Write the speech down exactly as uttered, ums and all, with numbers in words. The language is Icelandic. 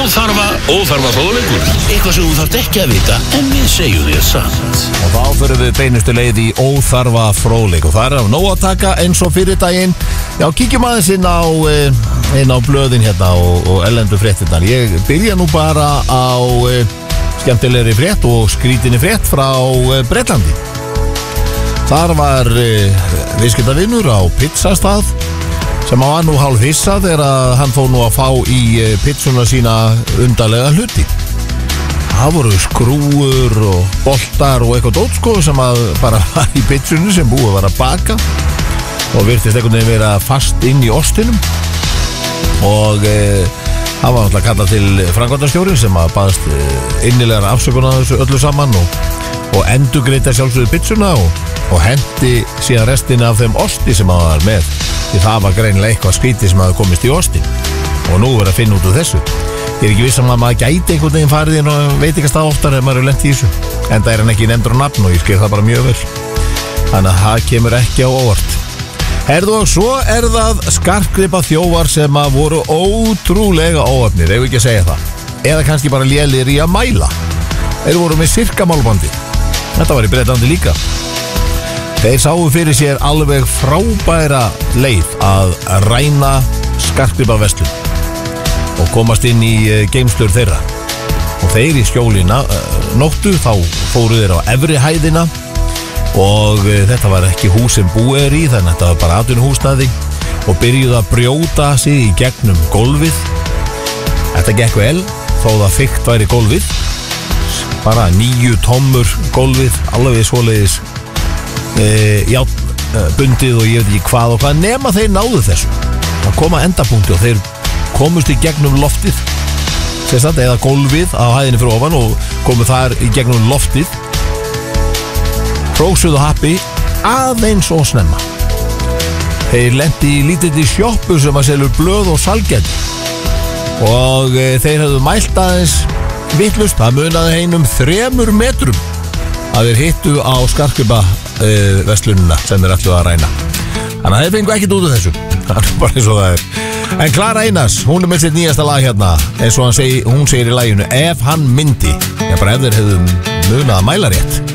Óþarfa, óþarfa fróðleikur. Eitthvað sem þú þarft ekki að vita, en við segjum þér samt. Og þá fyrir við beinustu leið í óþarfa fróðleik. Og það er af nóg að taka eins og fyrir daginn. Já, kíkjum aðeins inn á, inn á blöðin hérna og, og ellendu fréttirnar. Ég byrja nú bara á skemmtilegri frétt og skrítinni frétt frá Bretlandi. Þar var viðskiptavinur á pizzastað sem var nú hálf hissa þegar að hann fór nú að fá í pizzuna sína undarlega hluti. Það voru skrúur og boltar og eitthvað dótskoð sem að bara var í pizzunni sem búið var að baka og virtist einhvern veginn vera fast inn í ostinum og e, það var náttúrulega kallað til framkvæmdastjóri sem að baðast innilegar afsökunar þessu öllu saman og, og endurgreita sjálfsögðu pizzuna og, og hendi síðan restina af þeim osti sem að var með. Því það var greinilega eitthvað skrítið sem hafði komist í ostin og nú er að finna út úr þessu. Ég er ekki viss að maður gæti einhvern veginn farið inn og veit ekki að stað oftar ef maður er lent í þessu. En það er hann ekki nefndur á nafn og ég skil það bara mjög vel. Þannig að það kemur ekki á óvart. Herðu og svo er það skartgripa þjófar sem að voru ótrúlega óöfnir, ef ekki að segja það. Eða kannski bara lélir í að mæla. Þeir voru með sirkamálbandi. Þetta var í Bretlandi líka. Þeir sáu fyrir sér alveg frábæra leið að ræna skartgripaverslun og komast inn í geymslur þeirra. Og þeir í skjólina nóttu þá fóru þeir á efri hæðina og þetta var ekki hús sem búið er í, þannig að þetta var bara atvinnuhúsnæði og byrjuðu að brjóta sig í gegnum gólfið. Þetta gekk vel þó það þykkt væri gólfið, bara níu tommur gólfið, alveg svoleiðis E, já, bundið og ég veit ekki hvað og hvað, nema þeir náðu þessu að koma endapunkti og þeir komust í gegnum loftið sérstætt, eða gólfið á hæðinni fyrir ofan og komu þar í gegnum loftið, hrósuðu happi aðeins og snemma. Þeir lendi í lítilli sjoppu sem að selur blöð og salgæti og e, þeir hefðu mælt aðeins vittlust, það munaði heinum þremur metrum að þeir hittu á skartgripa uh, verslunina sem þeir ætluðu að ræna. Þannig að þeir fengu ekkert út af þessu. Það er bara eins og það er. En Klara Einars, hún er með sitt nýjasta lag hérna, eins og hann segi, hún segir í laginu Ef hann myndi. Já, bara ef þeir hefðu munað að mæla rétt.